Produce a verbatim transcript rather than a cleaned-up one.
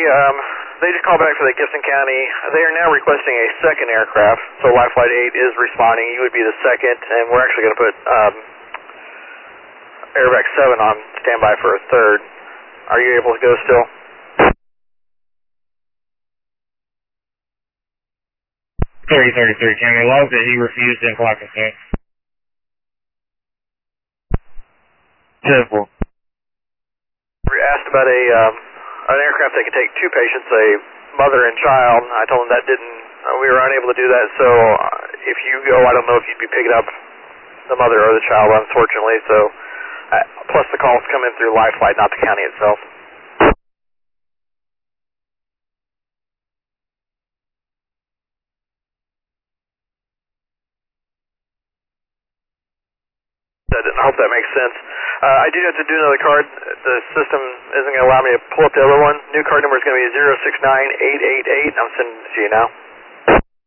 um, they just called back for the Gibson County. They are now requesting a second aircraft, so Life Flight eight is responding. You would be the second, and we're actually going to put um, Airvac seven on standby for a third. Are you able to go still? thirty thirty-three, can we log that he refused to clock us in? Simple. We asked about a um, an aircraft that could take two patients, a mother and child. I told them that didn't, uh, we were unable to do that, so uh, if you go, I don't know if you'd be picking up the mother or the child, unfortunately, so, uh, plus the calls come in through Life Flight, not the county itself. I hope that makes sense. Uh, I do have to do another card. The system isn't going to allow me to pull up the other one. New card number is going to be zero six nine eight eight eight. I'm sending it to you now.